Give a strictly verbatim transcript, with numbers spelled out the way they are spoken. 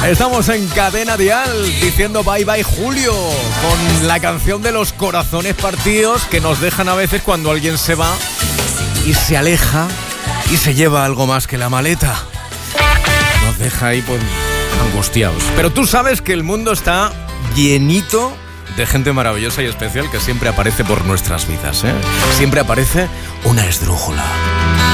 Estamos en Cadena Dial diciendo bye bye Julio con la canción de los corazones partidos que nos dejan a veces cuando alguien se va y se aleja y se lleva algo más que la maleta. Nos deja ahí pues angustiados. Pero tú sabes que el mundo está llenito de gente maravillosa y especial que siempre aparece por nuestras vidas, ¿eh? Siempre aparece una esdrújula.